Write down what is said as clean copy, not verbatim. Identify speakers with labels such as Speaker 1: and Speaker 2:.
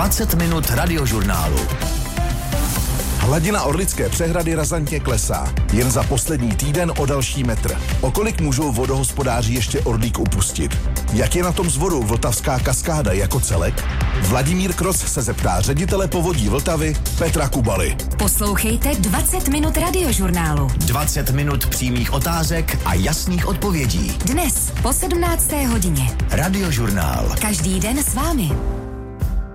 Speaker 1: 20 minut radiožurnálu.
Speaker 2: Hladina Orlické přehrady razantně klesá. Jen za poslední týden o další metr. O kolik můžou vodohospodáři ještě Orlík upustit? Jak je na tom s vodou Vltavská kaskáda jako celek? Vladimír Kros se zeptá ředitele Povodí Vltavy Petra Kubaly.
Speaker 3: Poslouchejte 20 minut radiožurnálu.
Speaker 1: 20 minut přímých otázek a jasných odpovědí.
Speaker 3: Dnes po 17. hodině.
Speaker 1: Radiožurnál.
Speaker 3: Každý den s vámi.